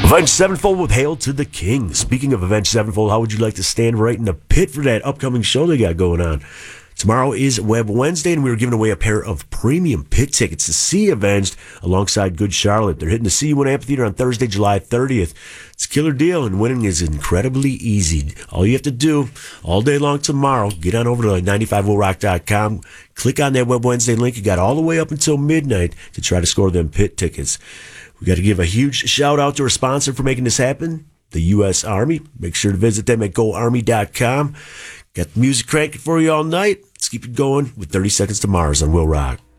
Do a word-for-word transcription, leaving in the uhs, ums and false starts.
Avenged Sevenfold with Hail to the King. Speaking of Avenged Sevenfold, how would you like to stand right in the pit for that upcoming show they got going on? Tomorrow is Web Wednesday, and we are giving away a pair of premium pit tickets to see Avenged alongside Good Charlotte. They're hitting the C one Amphitheater on Thursday, July thirtieth. It's a killer deal, and winning is incredibly easy. All you have to do all day long tomorrow, get on over to ninety-five will rock dot com, click on that Web Wednesday link. You got all the way up until midnight to try to score them pit tickets. We got to give a huge shout out to our sponsor for making this happen, the U S Army. Make sure to visit them at go army dot com. Got the music cranking for you all night. Let's keep it going with thirty Seconds to Mars on Will Rock.